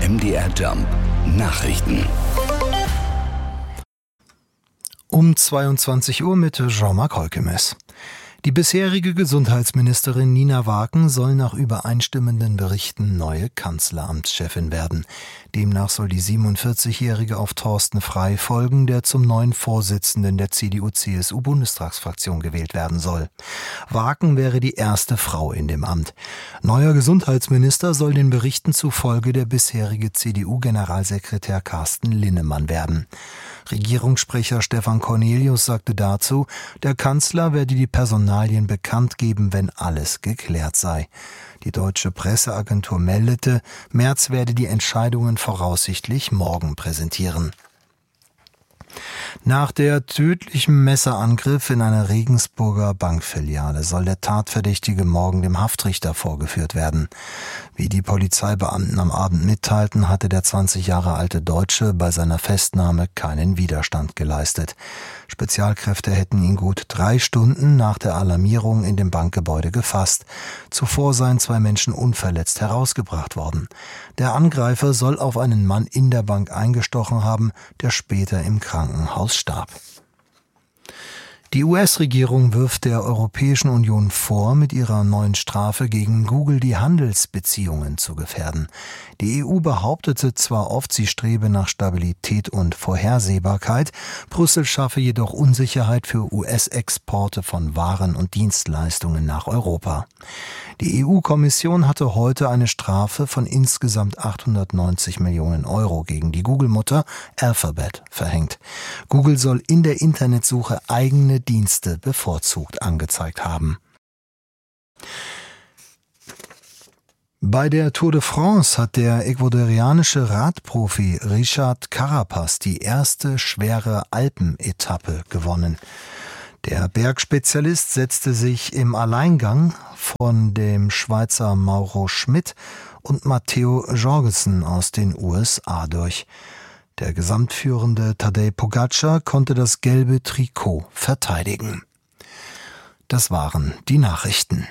MDR Jump Nachrichten. Um 22 Uhr mit Jean-Marc Holkemes. Die bisherige Gesundheitsministerin Nina Waken soll nach übereinstimmenden Berichten neue Kanzleramtschefin werden. Demnach soll die 47-Jährige auf Thorsten Frey folgen, der zum neuen Vorsitzenden der CDU-CSU-Bundestagsfraktion gewählt werden soll. Waken wäre die erste Frau in dem Amt. Neuer Gesundheitsminister soll den Berichten zufolge der bisherige CDU-Generalsekretär Carsten Linnemann werden. Regierungssprecher Stefan Cornelius sagte dazu, der Kanzler werde die Personalien bekannt geben, wenn alles geklärt sei. Die deutsche Presseagentur meldete, Merz werde die Entscheidungen voraussichtlich morgen präsentieren. Nach der tödlichen Messerangriff in einer Regensburger Bankfiliale soll der Tatverdächtige morgen dem Haftrichter vorgeführt werden. Wie die Polizeibeamten am Abend mitteilten, hatte der 20 Jahre alte Deutsche bei seiner Festnahme keinen Widerstand geleistet. Spezialkräfte hätten ihn gut 3 Stunden nach der Alarmierung in dem Bankgebäude gefasst. Zuvor seien 2 Menschen unverletzt herausgebracht worden. Der Angreifer soll auf einen Mann in der Bank eingestochen haben, der später im Krankenhaus starb. Die US-Regierung wirft der Europäischen Union vor, mit ihrer neuen Strafe gegen Google die Handelsbeziehungen zu gefährden. Die EU behauptete zwar oft, sie strebe nach Stabilität und Vorhersehbarkeit, Brüssel schaffe jedoch Unsicherheit für US-Exporte von Waren und Dienstleistungen nach Europa. Die EU-Kommission hatte heute eine Strafe von insgesamt 890 Millionen Euro gegen die Google-Mutter Alphabet verhängt. Google soll in der Internetsuche eigene Dienste bevorzugt angezeigt haben. Bei der Tour de France hat der ecuadorianische Radprofi Richard Carapaz die erste schwere Alpenetappe gewonnen. Der Bergspezialist setzte sich im Alleingang von dem Schweizer Mauro Schmid und Matteo Jorgensen aus den USA durch. Der gesamtführende Tadej Pogačar konnte das gelbe Trikot verteidigen. Das waren die Nachrichten.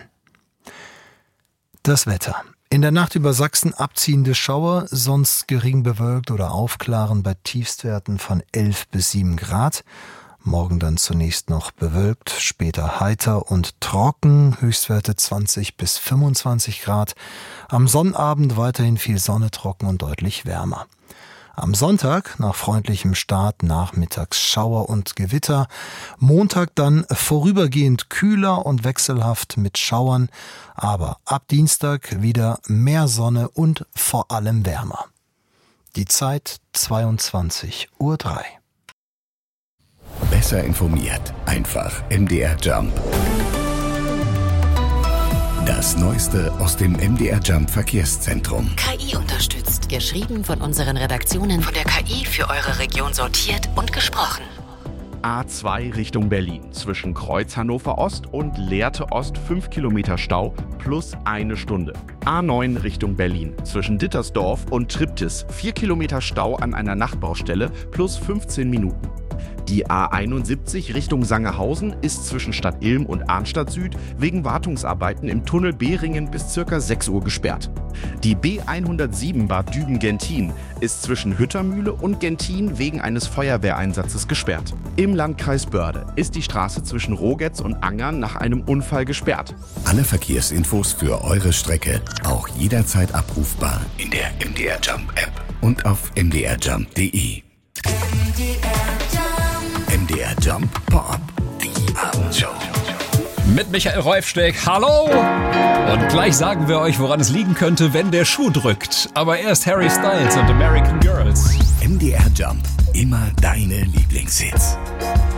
Das Wetter. In der Nacht über Sachsen abziehende Schauer, sonst gering bewölkt oder aufklaren bei Tiefstwerten von 11 bis 7 Grad. Morgen dann zunächst noch bewölkt, später heiter und trocken, Höchstwerte 20 bis 25 Grad. Am Sonnabend weiterhin viel Sonne, trocken und deutlich wärmer. Am Sonntag nach freundlichem Start nachmittags Schauer und Gewitter. Montag dann vorübergehend kühler und wechselhaft mit Schauern. Aber ab Dienstag wieder mehr Sonne und vor allem wärmer. Die Zeit 22:03 Uhr. Besser informiert. Einfach MDR Jump. Das Neueste aus dem MDR Jump Verkehrszentrum. KI unterstützt. Geschrieben von unseren Redaktionen. Von der KI für eure Region sortiert und gesprochen. A2 Richtung Berlin. Zwischen Kreuz Hannover Ost und Lehrte Ost 5 Kilometer Stau plus 1 Stunde. A9 Richtung Berlin. Zwischen Dittersdorf und Triptis 4 Kilometer Stau an einer Nachtbaustelle plus 15 Minuten. Die A71 Richtung Sangerhausen ist zwischen Stadt Ilm und Arnstadt Süd wegen Wartungsarbeiten im Tunnel Behringen bis ca. 6 Uhr gesperrt. Die B107 Bad Düben-Gentin ist zwischen Hüttermühle und Gentin wegen eines Feuerwehreinsatzes gesperrt. Im Landkreis Börde ist die Straße zwischen Rogetz und Angern nach einem Unfall gesperrt. Alle Verkehrsinfos für eure Strecke auch jederzeit abrufbar in der MDR Jump App und auf mdrjump.de. MDR Jump Pop, die Abendshow. Mit Michael Reufsteck, hallo! Und gleich sagen wir euch, woran es liegen könnte, wenn der Schuh drückt. Aber erst Harry Styles und American Girls. MDR Jump, immer deine Lieblingshits.